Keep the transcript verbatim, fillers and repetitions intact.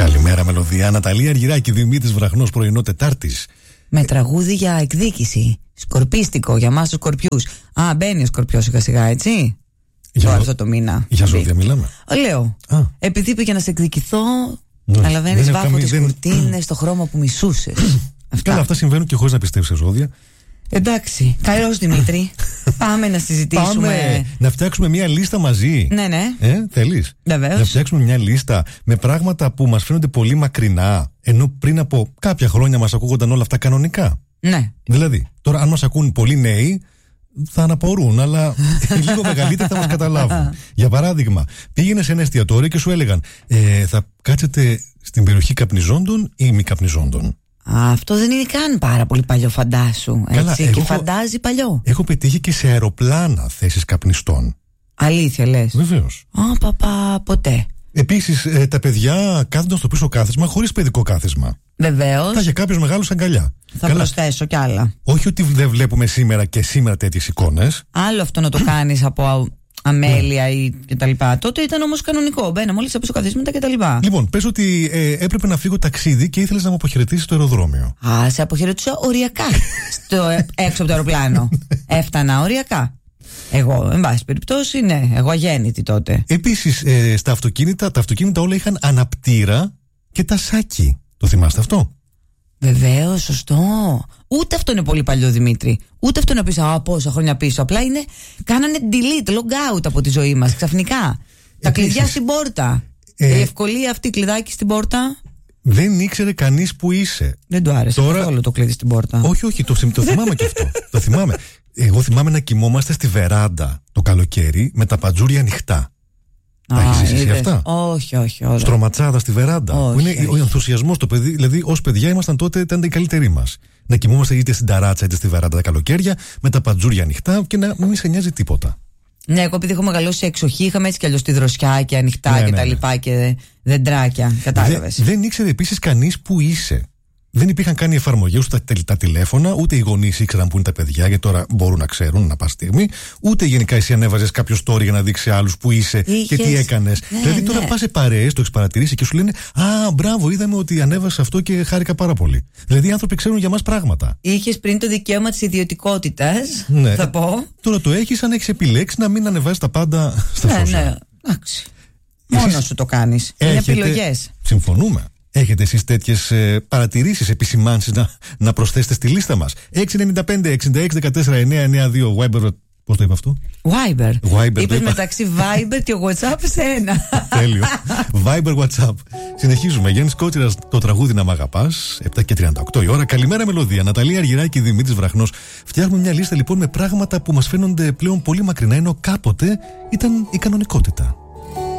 Καλημέρα, Μελωδία. Ναταλία Αργυράκη, Δημήτρης Βραχνός, πρωινό Τετάρτης. Με τραγούδι για εκδίκηση. Σκορπίστικο για εμάς τους σκορπιούς. Α, μπαίνει ο σκορπιός σιγά σιγά, έτσι. Για Τώρα αυτό το μήνα. Για ζώδια μιλάμε. Λέω. Α. Επειδή πήγα να σε εκδικηθώ, ναι. αλλά δεν βάφω τις δεν... κουρτίνες στο χρώμα που μισούσες. Αυτά. Καλά, αυτά συμβαίνουν και χωρίς να πιστεύεις σε ζώδια. Εντάξει. Καλώς, Δημήτρη. Πάμε να συζητήσουμε. Πάμε να φτιάξουμε μια λίστα μαζί. Ναι, ναι. Ε, θέλεις? Βεβαίως. Να φτιάξουμε μια λίστα με πράγματα που μας φαίνονται πολύ μακρινά, ενώ πριν από κάποια χρόνια μας ακούγονταν όλα αυτά κανονικά. Ναι. Δηλαδή, τώρα αν μας ακούν πολλοί νέοι, θα αναπορούν, αλλά λίγο μεγαλύτεροι θα μας καταλάβουν. Για παράδειγμα, πήγαινε σε ένα εστιατόριο και σου έλεγαν ε, θα κάτσετε στην περιοχή καπνιζόντων ή μη καπνιζόντων. Αυτό δεν είναι καν πάρα πολύ παλιό, φαντάσου. Καλά, έτσι, εγώ και έχω, φαντάζει παλιό. Έχω πετύχει και σε αεροπλάνα θέσεις καπνιστών. Αλήθεια λες? Βεβαίως. Α, παπα, ποτέ. Επίσης, ε, τα παιδιά κάθονταν στο πίσω κάθισμα χωρίς παιδικό κάθισμα. Βεβαίως. Θα είχε κάποιος μεγάλος αγκαλιά. Θα Καλά. προσθέσω κι άλλα. Όχι ότι δεν βλέπουμε σήμερα και σήμερα τέτοιες εικόνες. Άλλο αυτό να το κάνεις από αμέλεια ή κτλ. Τότε ήταν όμως κανονικό. Μπαίναμε όλοι στα πίσω καθίσματα κτλ. Λοιπόν, πες ότι ε, έπρεπε να φύγω ταξίδι και ήθελες να μου αποχαιρετήσεις στο αεροδρόμιο. Α, σε αποχαιρετούσα οριακά στο, έξω από το αεροπλάνο. Έφτανα οριακά. Εγώ, εν πάση περιπτώσει, ναι, εγώ αγέννητη τότε. Επίσης, ε, στα αυτοκίνητα, τα αυτοκίνητα όλα είχαν αναπτήρα και τασάκι. Το θυμάστε αυτό? Βεβαίως, σωστό. Ούτε αυτό είναι πολύ παλιό, Δημήτρη. Ούτε αυτό να πεις, α, πόσα χρόνια πίσω. Απλά είναι, κάνανε delete, log out από τη ζωή μας ξαφνικά. Τα κλειδιά στην πόρτα. Ε, Η ευκολία αυτή, κλειδάκι στην πόρτα. Δεν ήξερε κανείς που είσαι. Δεν του άρεσε Τώρα... όλο το κλειδί στην πόρτα. Όχι, όχι, το, το θυμάμαι και αυτό. Το θυμάμαι. Εγώ θυμάμαι να κοιμόμαστε στη βεράντα το καλοκαίρι με τα παντζούρια ανοιχτά. Τα έχεις ζήσει εσύ αυτά? Όχι, όχι, όχι. Στρωματσάδα στη βεράντα. Όχι, που είναι όχι. ο ενθουσιασμός το παιδί. Δηλαδή, ως παιδιά ήμασταν τότε, ήταν οι καλύτεροι μας. Να κοιμόμαστε είτε στην ταράτσα είτε στη βεράντα τα καλοκαίρια με τα παντζούρια ανοιχτά και να μην σε νοιάζει τίποτα. Ναι, εγώ επειδή έχω μεγαλώσει σε εξοχή, είχαμε έτσι κι αλλιώς τη δροσιά και ανοιχτά ναι, και ναι, τα ναι. λοιπά και δεντράκια. Κατάλαβες. Δε, δεν ήξερε επίσης κανείς που είσαι. Δεν υπήρχαν καν οι εφαρμογές, ούτε τα, τα τηλέφωνα, ούτε οι γονείς ήξεραν που είναι τα παιδιά, γιατί τώρα μπορούν να ξέρουν να πας στιγμή. Ούτε γενικά εσύ ανέβαζες κάποιο story για να δείξει άλλους που είσαι Είχες... και τι έκανες. Ναι, δηλαδή τώρα ναι. πας σε παρέες, το έχεις παρατηρήσει και σου λένε α, μπράβο, είδαμε ότι ανέβασες αυτό και χάρηκα πάρα πολύ. Δηλαδή οι άνθρωποι ξέρουν για μας πράγματα. Είχες πριν το δικαίωμα της ιδιωτικότητας, ναι. θα πω. Τώρα το έχεις αν έχεις επιλέξει να μην ανεβάζεις τα πάντα στα ναι, social. Ναι, εντάξει. Μόνο σου το κάνεις. Είναι έχετε... επιλογές. Συμφωνούμε. Έχετε εσείς τέτοιες ε, παρατηρήσεις, επισημάνσεις να, να προσθέσετε στη λίστα μας? έξι εννιά πέντε εξήντα έξι δεκατέσσερα εννιακόσια ενενήντα δύο Viber. Πώς το είπα αυτό? Viber. Viber Είπες μεταξύ Viber και WhatsApp σε ένα. Τέλειο. Viber, WhatsApp. Συνεχίζουμε. Γιάννης Κότσιρας, το τραγούδι να μ' αγαπάς. επτά και τριάντα οκτώ η ώρα. Καλημέρα, Μελωδία. Ναταλία Αργυράκη, Δημήτρης Βραχνός. Φτιάχνουμε μια λίστα λοιπόν με πράγματα που μας φαίνονται πλέον πολύ μακρινά, ενώ κάποτε ήταν η κανονικότητα.